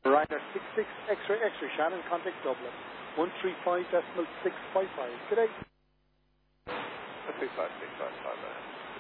Ryder 66 X-ray X-ray Shannon, contact Dublin 135.655. Good day. 65655.